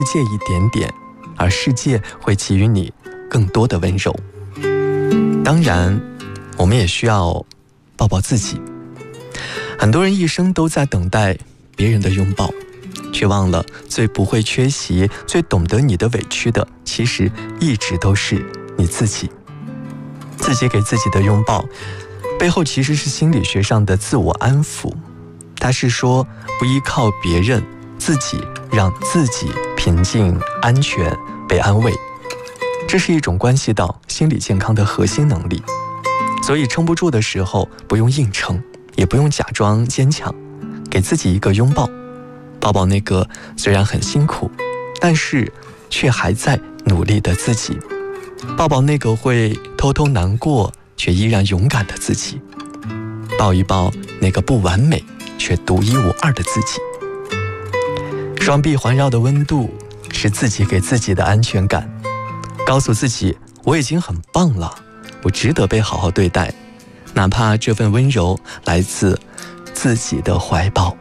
界一点点，而世界会给予你更多的温柔。当然，我们也需要抱抱自己。很多人一生都在等待别人的拥抱，却忘了最不会缺席、最懂得你的委屈的，其实一直都是你自己。自己给自己的拥抱，背后其实是心理学上的自我安抚。它是说，不依靠别人，自己让自己平静、安全、被安慰。这是一种关系到心理健康的核心能力。所以撑不住的时候，不用硬撑，也不用假装坚强，给自己一个拥抱，抱抱那个虽然很辛苦，但是却还在努力的自己，抱抱那个会偷偷难过却依然勇敢的自己，抱一抱那个不完美却独一无二的自己。双臂环绕的温度是自己给自己的安全感，告诉自己我已经很棒了，我值得被好好对待，哪怕这份温柔来自自己的怀抱。